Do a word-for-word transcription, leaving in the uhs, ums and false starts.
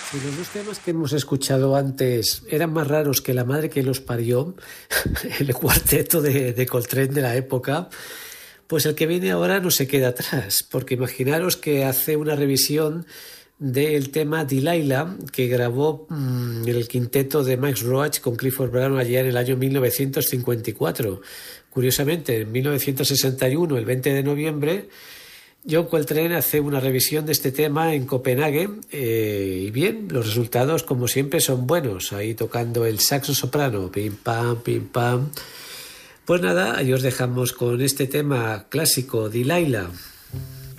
Si los dos temas que hemos escuchado antes eran más raros que la madre que los parió, el cuarteto de, de Coltrane de la época, pues el que viene ahora no se queda atrás, porque imaginaros que hace una revisión del tema Delilah que grabó mmm, el quinteto de Max Roach con Clifford Brown allá en el año mil novecientos cincuenta y cuatro. Curiosamente, en mil novecientos sesenta y uno, el veinte de noviembre, John Coltrane hace una revisión de este tema en Copenhague eh, y bien, los resultados como siempre son buenos, ahí tocando el saxo soprano, pim pam, pim pam. Pues nada, ahí os dejamos con este tema clásico, Delilah.